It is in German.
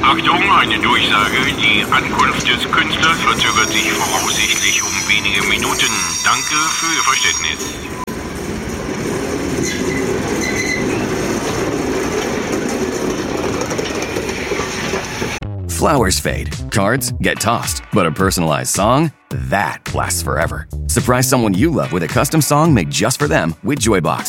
Achtung, eine Durchsage. Die Ankunft des Künstlers verzögert sich voraussichtlich um wenige Minuten. Danke für Ihr Verständnis. Flowers fade, cards get tossed, but a personalized song, that lasts forever. Surprise someone you love with a custom song made just for them with Joybox.